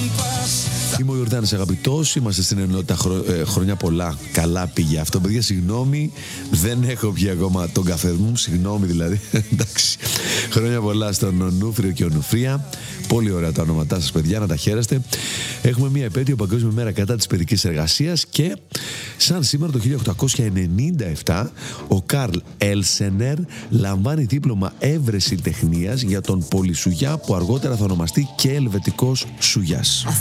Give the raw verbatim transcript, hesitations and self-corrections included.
Είμαι ο Ιορδάνης, αγαπητός. Είμαστε στην ενότητα. Χρο... Ε, χρόνια πολλά. Καλά πήγε αυτό, παιδιά. Συγγνώμη, δεν έχω πιει ακόμα τον καφέ μου. Συγγνώμη, δηλαδή. Εντάξει. Χρόνια πολλά στον Ονούφριο και Ονουφρία. Πολύ ωραία τα ονόματά σας, παιδιά, να τα χαίρεστε. Έχουμε μια επέτειο Παγκόσμια Μέρα κατά της παιδικής εργασίας και σαν σήμερα το χίλια οκτακόσια ενενήντα επτά ο Καρλ Έλσενερ λαμβάνει δίπλωμα έβρεση τεχνίας για τον πολυσουγιά που αργότερα θα ονομαστεί και ελβετικός σουγιάς.